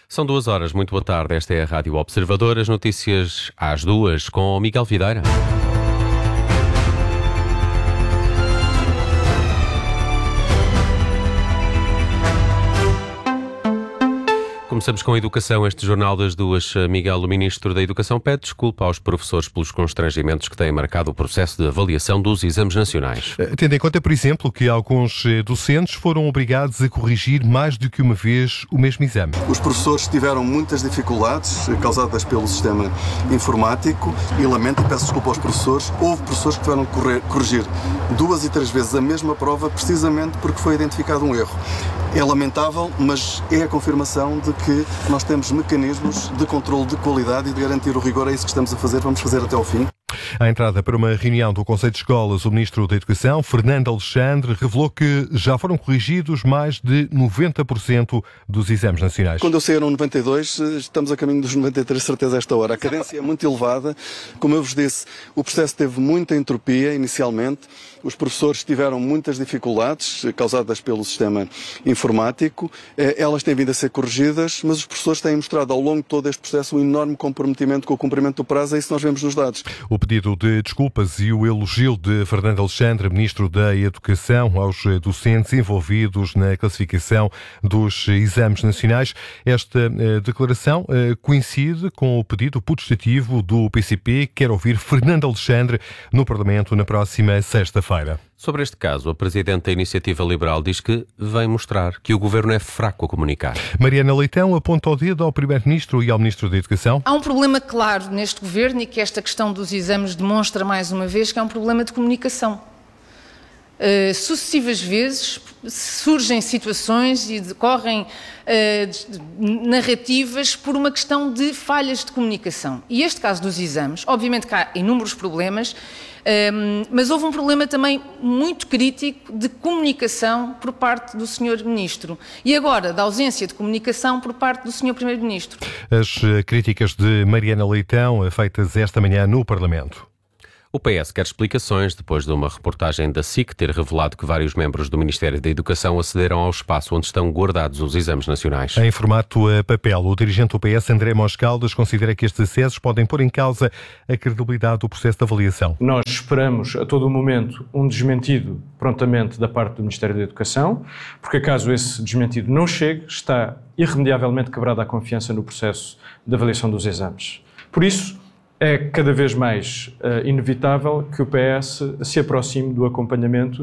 São 2 horas, muito boa tarde. Esta é a Rádio Observador. As notícias às 2 com o Miguel Videira. Começamos com a educação. Este Jornal das Duas. Miguel, o Ministro da Educação, pede desculpa aos professores pelos constrangimentos que têm marcado o processo de avaliação dos exames nacionais. Tendo em conta, por exemplo, que alguns docentes foram obrigados a corrigir mais do que uma vez o mesmo exame. Os professores tiveram muitas dificuldades causadas pelo sistema informático e lamento e peço desculpa aos professores. Houve professores que tiveram que corrigir 2 e 3 vezes a mesma prova precisamente porque foi identificado um erro. É lamentável, mas é a confirmação de que nós temos mecanismos de controle de qualidade e de garantir o rigor. É isso que estamos a fazer, vamos fazer até ao fim. À entrada para uma reunião do Conselho de Escolas, o Ministro da Educação, Fernando Alexandre, revelou que já foram corrigidos mais de 90% dos exames nacionais. Quando eu saí eram 92, estamos a caminho dos 93, certeza, a esta hora. A cadência é muito elevada. Como eu vos disse, o processo teve muita entropia inicialmente. Os professores tiveram muitas dificuldades causadas pelo sistema informático. Elas têm vindo a ser corrigidas, mas os professores têm mostrado ao longo de todo este processo um enorme comprometimento com o cumprimento do prazo. É isso que nós vemos nos dados. O pedido de desculpas e o elogio de Fernando Alexandre, Ministro da Educação, aos docentes envolvidos na classificação dos exames nacionais. Esta declaração coincide com o pedido putestativo do PCP, que quer ouvir Fernando Alexandre no Parlamento na próxima sexta-feira. Sobre este caso, a Presidente da Iniciativa Liberal diz que vem mostrar que o Governo é fraco a comunicar. Mariana Leitão aponta o dedo ao Primeiro-Ministro e ao Ministro da Educação. Há um problema claro neste Governo e que esta questão dos exames demonstra mais uma vez que é um problema de comunicação. Sucessivas vezes surgem situações e decorrem narrativas por uma questão de falhas de comunicação. E este caso dos exames, obviamente que há inúmeros problemas, mas houve um problema também muito crítico de comunicação por parte do Sr. Ministro e agora da ausência de comunicação por parte do Sr. Primeiro-Ministro. As críticas de Mariana Leitão feitas esta manhã no Parlamento. O PS quer explicações depois de uma reportagem da SIC ter revelado que vários membros do Ministério da Educação acederam ao espaço onde estão guardados os exames nacionais. Em formato a papel, o dirigente do PS, André Moscaldas, considera que estes acessos podem pôr em causa a credibilidade do processo de avaliação. Nós esperamos a todo momento um desmentido prontamente da parte do Ministério da Educação, porque caso esse desmentido não chegue, está irremediavelmente quebrada a confiança no processo de avaliação dos exames. Por isso, é cada vez mais inevitável que o PS se aproxime do acompanhamento